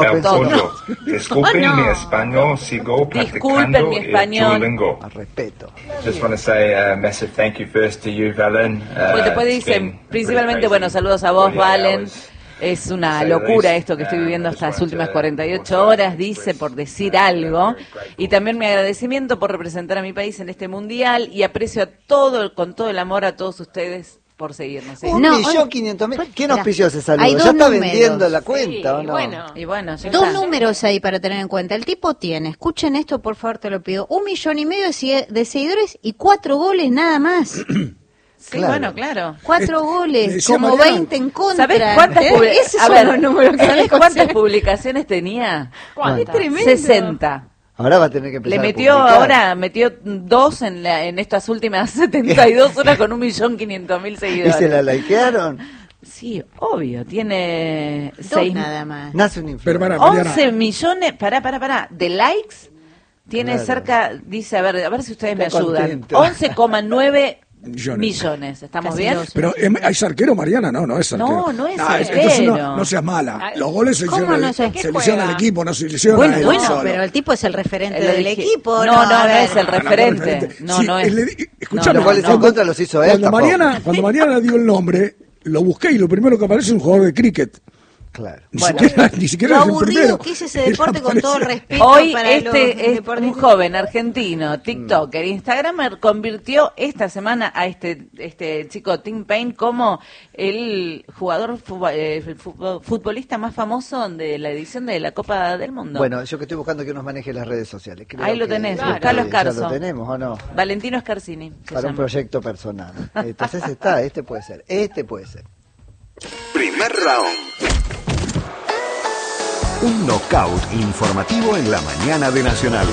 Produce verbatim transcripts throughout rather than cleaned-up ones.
Pollo. Disculpen mi español, sigo practicando mi español. el Duolingo. Al respeto. Just want to say a massive thank you first to you, Valen. Uh, Pues después it's dicen, been principalmente, pretty bueno, crazy saludos a vos, forty-eight Valen. hours. Es una locura esto que estoy viviendo estas últimas cuarenta y ocho horas, dice, por decir algo. Y también mi agradecimiento por representar a mi país en este mundial y aprecio a todo, con todo el amor a todos ustedes por seguirnos. ¿eh? Un No, millón hoy- quinientos mil. ¿Quién Mira, auspició ese saludo? hay ¿Ya dos está números. vendiendo la cuenta Sí, o no? bueno. Y bueno, ya Dos está. números ahí para tener en cuenta. El tipo tiene, escuchen esto por favor, te lo pido, un millón y medio de, sie- de seguidores y cuatro goles nada más. Sí, Claro. bueno, claro. Cuatro le goles, decía como Mariana, veinte en contra. ¿Sabés cuántas, ¿Eh? publi- Esos a son ver, los números que ¿sabés manejo cuántas siempre. publicaciones tenía? ¿Cuántas? Es tremendo. sesenta. Ahora va a tener que empezar Le a metió publicar. ahora, metió dos en, la, en estas últimas setenta y dos horas con un millón quinientos mil ¿Y seguidores. se la likearon? Sí, obvio, tiene Dos seis, nada más. Nace un Pero influencer. para, Mariana, once millones, pará, pará, pará, de likes, tiene Claro. cerca, dice, a ver, a ver si ustedes Está me ayudan, contento. once coma nueve Millones. millones, ¿estamos Casi bien? dos. pero ¿em- ¿es arquero, Mariana? No, no es arquero. No, no es entonces arquero. no, no seas mala. Los goles se ¿Cómo hicieron, no al- sé? se ¿Qué le hicieron juega? al equipo, no se le hicieron Bueno, a él bueno, solo. Pero el tipo es el referente El del equi- equipo. No, no, A no ver. es el Ah, no, referente. referente. No, Sí, no es es. le- escuchame, No, Los goles no. en contra los hizo él. Cuando tampoco. Mariana, cuando Mariana dio el nombre, lo busqué y lo primero que aparece es un jugador de cricket. Claro. Ni Bueno. siquiera, ni siquiera Lo es el aburrido primero. que es ese deporte con todo el Aparece- respeto Hoy para los este es un deportistas. joven argentino, TikToker, Instagramer, convirtió esta semana a este este chico Tim Payne como el jugador fu- eh, el fu- futbolista más famoso de la edición de la Copa del Mundo. Bueno, yo que estoy buscando que nos maneje las redes sociales. Creo Ahí lo que- tenés, que buscalo, ya Escarzo. lo tenemos, ¿o no? Valentino Scarsini se Para un llama. proyecto personal. Entonces está, este puede ser, este puede ser. Primer round. Un knockout informativo en la mañana de Nacional.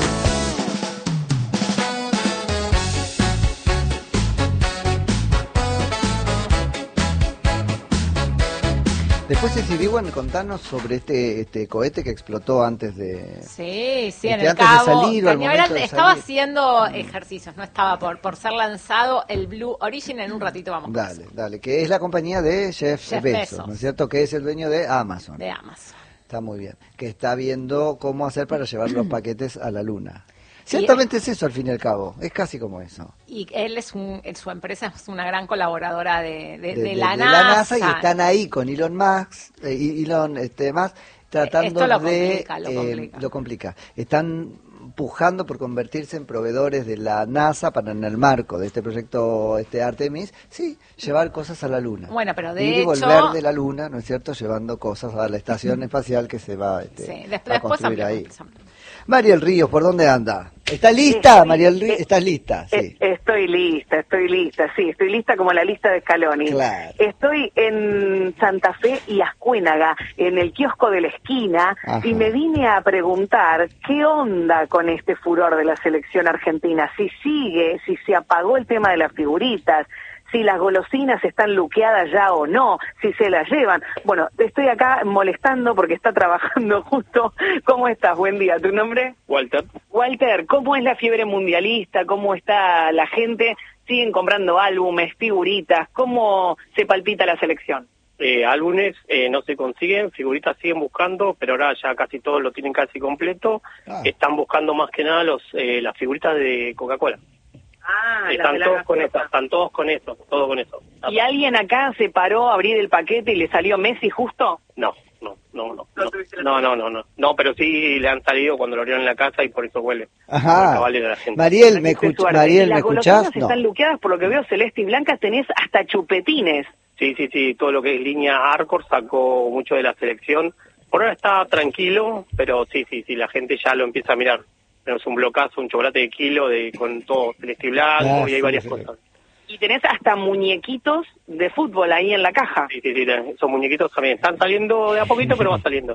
Después, Ceci Diwan, contanos sobre este este cohete que explotó antes de... Sí, sí, en Este, el antes de cabo. salir o al Cañaveral momento de estaba salir. haciendo ejercicios, no estaba por, por ser lanzado el Blue Origin. En un ratito vamos con Dale, eso, dale, que es la compañía de Jeff, Jeff Bezos, Bezos. ¿no es cierto? Que es el dueño de Amazon. de Amazon. Está muy bien. Que está viendo cómo hacer para llevar los paquetes a la luna. Ciertamente es eso al fin y al cabo, es casi como eso. Y él es un, en su empresa es una gran colaboradora de, de, De, de de- la, de NASA. y están ahí con Elon Musk, eh, y- Elon este, Musk, tratando Esto lo de... complica, lo eh, complica. lo complica. Están pujando por convertirse en proveedores de la NASA para, en el marco de este proyecto este Artemis, sí, llevar cosas a la luna. Bueno, pero de Ir y hecho- volver de la luna, ¿no es cierto?, llevando cosas a la estación espacial que se va este, Sí, a después, después construir hablamos, ahí. después hablamos. Mariel Ríos, ¿por dónde anda? ¿Está lista, Estoy- Mariel Ríos? eh, ¿Estás lista? Sí. Eh, Estoy lista, estoy lista, sí, estoy lista como la lista de Scaloni. Claro. Estoy en Santa Fe y Ascuénaga, en el kiosco de la esquina, Ajá. y me vine a preguntar qué onda con este furor de la selección argentina, si sigue, si se apagó el tema de las figuritas, si las golosinas están luqueadas ya o no, si se las llevan. Bueno, estoy acá molestando porque está trabajando justo. ¿Cómo estás? Buen día. ¿Tu nombre? Walter. Walter, ¿cómo es la fiebre mundialista? ¿Cómo está la gente? ¿Siguen comprando álbumes, figuritas? ¿Cómo se palpita la selección? Eh, álbumes eh, no se consiguen, figuritas siguen buscando, pero ahora ya casi todos lo tienen casi completo. Ah. Están buscando más que nada los eh, las figuritas de Coca-Cola. Ah, las están de la todos con gaseosa. eso, están todos con eso, todo con eso. ¿Y alguien acá se paró a abrir el paquete y le salió Messi justo? No, no, no, no. No No, tuviste la no, no, no, no. No, pero sí le han salido cuando lo abrieron en la casa y por eso huele. Ajá. Porque vale la gente. Mariel, ¿me, Qué escuch- suerte. Mariel, Y ¿me las golosinas escuchás? No. están luqueadas, por lo que veo, celeste y blanca, tenés hasta chupetines. Sí, sí, sí, todo lo que es línea Arcor sacó mucho de la selección. Por ahora está tranquilo, pero sí, sí, sí, la gente ya lo empieza a mirar. Tenemos un blocazo, un chocolate de kilo de con todo celeste y blanco, Ah, y hay sí, varias sí. cosas. Y tenés hasta muñequitos de fútbol ahí en la caja. Sí, sí, sí, esos muñequitos también están saliendo de a poquito, pero va saliendo.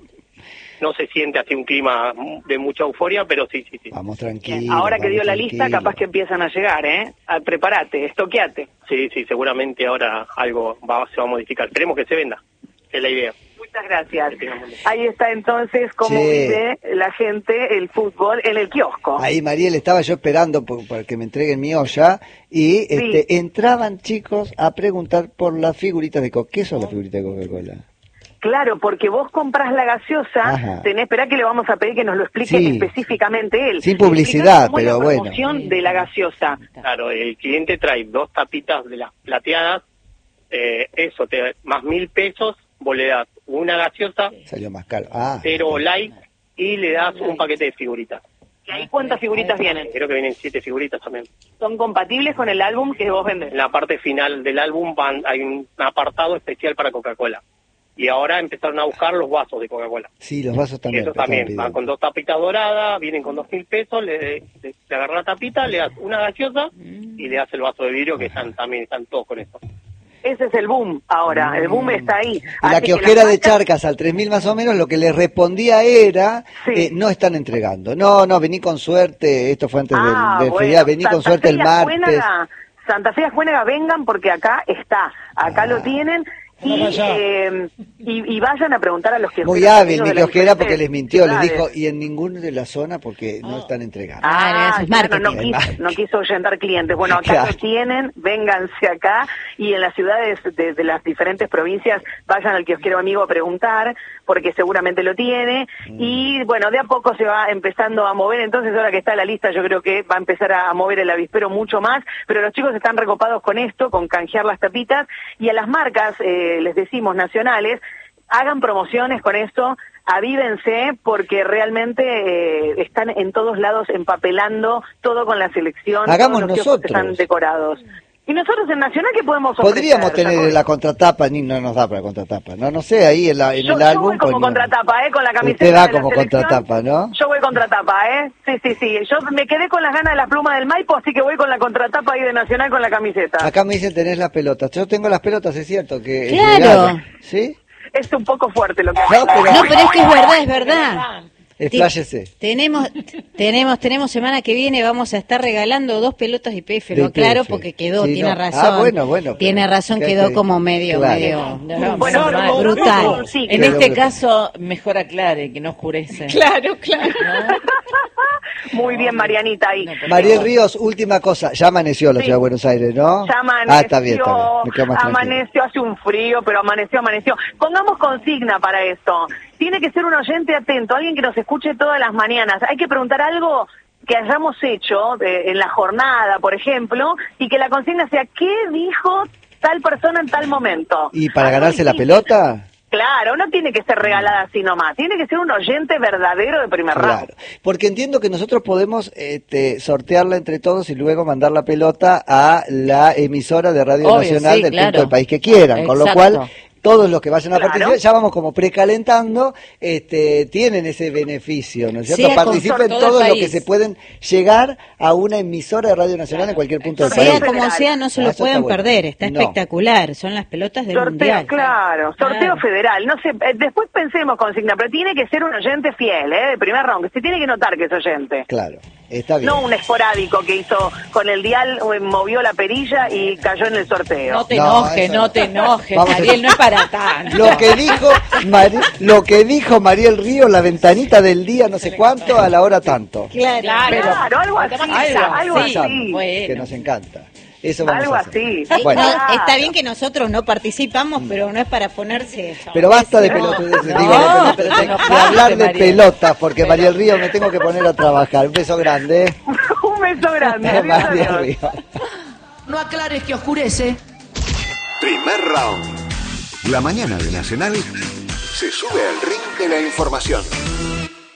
No se siente así un clima de mucha euforia, pero sí, sí, sí. Vamos Bien, tranquilos. ahora que vamos dio la lista, tranquilos. capaz que empiezan a llegar, ¿eh? Ah, prepárate, estoqueate. Sí, sí, seguramente ahora algo va, se va a modificar. Esperemos que se venda, es la idea. Muchas gracias. Ahí está entonces cómo Che. vive la gente el fútbol en el kiosco. Ahí, Mariel, estaba yo esperando por- para que me entreguen mi olla y este, entraban chicos a preguntar por las figuritas de Coca. ¿Qué son las figuritas de Coca-Cola? Claro, porque vos comprás la gaseosa, Ajá. tenés, esperá que le vamos a pedir que nos lo explique Sí. específicamente él. Sin publicidad, Explicá cómo es pero la bueno. promoción de la gaseosa. Claro, el cliente trae dos tapitas de las plateadas, eh, eso, te, más mil pesos, vos le das una gaseosa, Salió más caro. Ah, pero light, y le das un paquete de figuritas. ¿Y ahí cuántas figuritas vienen? Creo que vienen siete figuritas también. ¿Son compatibles con el álbum que vos vendés? En la parte final del álbum van, hay un apartado especial para Coca-Cola. Y ahora empezaron a buscar los vasos de Coca-Cola. sí, los vasos Y también. esos estaban también, pidiendo. van con dos tapitas doradas, vienen con dos mil pesos, le, le, le agarras la tapita, le das una gaseosa y le das el vaso de vidrio, que están también están todos con eso. Ese es el boom ahora, el boom está ahí. Y la Así que kiosquera las de marcas- Charcas al tres mil más o menos, lo que le respondía era, Sí. eh, no están entregando. No, no, vení con suerte, esto fue antes Ah, del, del bueno, feriado, vení con Santa suerte Fe el y martes. Ascuénaga, Santa Fe y Ascuénaga, vengan porque acá está, acá Ah. lo tienen. Y, eh, y, y vayan a preguntar a los que Muy hábil mi kiosquera porque les mintió, les dijo, y en ninguno de la zona porque no están entregando. Ah, Claro, eso es claro, marketing. no, quiso, no quiso ahuyentar clientes. Bueno, acá Claro. lo tienen, vénganse acá y en las ciudades de, de las diferentes provincias vayan al kiosquero amigo a preguntar porque seguramente lo tiene Mm. y bueno, de a poco se va empezando a mover, entonces ahora que está la lista yo creo que va a empezar a mover el avispero mucho más, pero los chicos están recopados con esto, con canjear las tapitas y a las marcas, eh, les decimos, nacionales, hagan promociones con esto, avívense porque realmente eh, están en todos lados empapelando todo con la selección. Hagamos todos los kioscos nosotros. están decorados. Y nosotros en Nacional, ¿qué podemos ofrecer? Podríamos tener Jacobi? la contratapa, ni no nos da para la contratapa, no, no sé, ahí en, la, en Yo, el yo álbum. voy como poníamos- contratapa, ¿eh? Con la camiseta Usted va de la como selección. contratapa, ¿no? Yo voy contratapa, ¿eh? Sí, sí, sí. Yo me quedé con las ganas de la pluma del Maipo, así que voy con la contratapa ahí de Nacional con la camiseta. Acá me dicen tenés las pelotas. Yo tengo las pelotas, es cierto que. Claro. llegaron. ¿Sí? Es un poco fuerte lo que No, pasa. pero- No, pero es que es verdad, es verdad. Expláyese. Tenemos, tenemos, tenemos semana que viene, vamos a estar regalando dos pelotas de I P F, lo De aclaro I P F. porque quedó, Sí, tiene no. razón. Ah, bueno, bueno, pero- Tiene razón, ¿qué quedó te- como medio, Claro. medio, no, Bueno, mal, pero- brutal. Sí, En Pero- este caso, mejor aclare, que no oscurece. Claro, claro. Muy bien, Marianita, ahí. Mariel Ríos, última cosa. Ya amaneció la Sí. ciudad de Buenos Aires, ¿no? Ya amaneció, Ah, está bien, está bien. Me quedo más tranquilo. amaneció, hace un frío, pero amaneció, amaneció. Pongamos consigna para esto. Tiene que ser un oyente atento, alguien que nos escuche todas las mañanas. Hay que preguntar algo que hayamos hecho eh, en la jornada, por ejemplo, y que la consigna sea, ¿qué dijo tal persona en tal momento? ¿Y para Algo ganarse la distinto. pelota? Claro, no tiene que ser regalada así nomás, tiene que ser un oyente verdadero de primer rango. Claro, porque entiendo que nosotros podemos este, sortearla entre todos y luego mandar la pelota a la emisora de Radio Obvio, Nacional sí, del claro. punto del país que quieran, con lo Exacto. cual todos los que vayan a Claro. participar, ya vamos como precalentando, este, tienen ese beneficio, ¿no es cierto? Sea con Participen todo el todos los país. que se pueden llegar a una emisora de Radio Nacional en cualquier punto del Sea país. Sea como federal. sea, no se Ah, lo eso pueden está bueno. perder, está No. espectacular, son las pelotas del Sorteo, Mundial. claro, sorteo Claro. federal. No sé, eh, después pensemos consigna, pero tiene que ser un oyente fiel, ¿eh? De primer round, que se tiene que notar que es oyente. Claro, está bien. No un esporádico que hizo con el dial, eh, movió la perilla y cayó en el sorteo. No te No, enojes, eso no no. te enojes, Vamos a- Ariel, no es para tanto. Lo que dijo Mari- lo que dijo Mariel Río, la ventanita del día no sé cuánto a la hora tanto. Claro. Claro. Claro, algo así, algo así. así. Bueno. Que nos encanta. Eso vamos Algo a hacer. así. Sí, Bueno, no, Claro. está bien que nosotros no participamos, pero no es para ponerse. pero basta de No, pelotudeces, no, digo, de- pero de, te de enojaste, hablar de Mariel. pelotas, porque Mariel Río me tengo que poner a trabajar. Un beso grande. ¿eh? Un beso grande. Adiós, Mariel adiós. Río. No aclares que oscurece. Primer round. La mañana de Nacional se sube al ring de la información.